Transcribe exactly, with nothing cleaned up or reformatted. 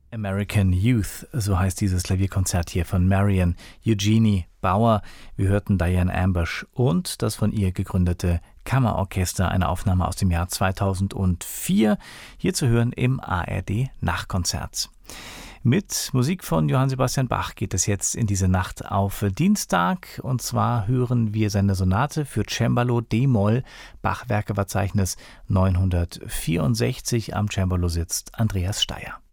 American Youth, so heißt dieses Klavierkonzert hier von Marian Eugenie Bauer. Wir hörten Diane Ambush und das von ihr gegründete Kammerorchester, eine Aufnahme aus dem Jahr zweitausendvier, hier zu hören im A R D-Nachtkonzert. Mit Musik von Johann Sebastian Bach geht es jetzt in diese Nacht auf Dienstag. Und zwar hören wir seine Sonate für Cembalo d-Moll, Bach-Werkeverzeichnis neunhundertvierundsechzig. Am Cembalo sitzt Andreas Steyer.